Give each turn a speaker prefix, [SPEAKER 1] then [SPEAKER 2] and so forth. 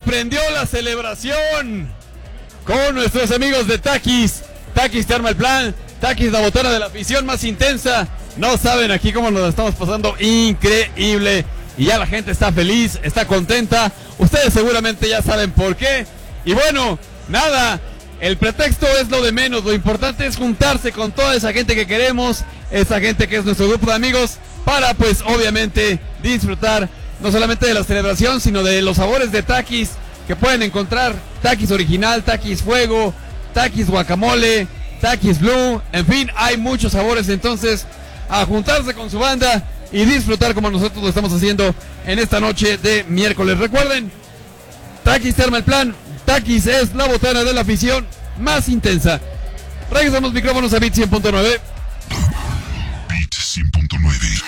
[SPEAKER 1] prendió la celebración con nuestros amigos de Takis. Takis te arma el plan. Takis, la botana de la afición más intensa. No saben aquí cómo nos estamos pasando increíble. Y ya la gente está feliz, está contenta. Ustedes seguramente ya saben por qué. Y bueno, nada, el pretexto es lo de menos. Lo importante es juntarse con toda esa gente que queremos, esa gente que es nuestro grupo de amigos, para pues obviamente disfrutar no solamente de la celebración, sino de los sabores de Takis que pueden encontrar. Takis original, Takis fuego, Takis guacamole, Takis blue, en fin, hay muchos sabores. Entonces, a juntarse con su banda y disfrutar como nosotros lo estamos haciendo en esta noche de miércoles. Recuerden, Takis te arma el plan. Takis es la botana de la afición más intensa. Regresamos micrófonos a Beat 100.9.
[SPEAKER 2] Beat 100.9.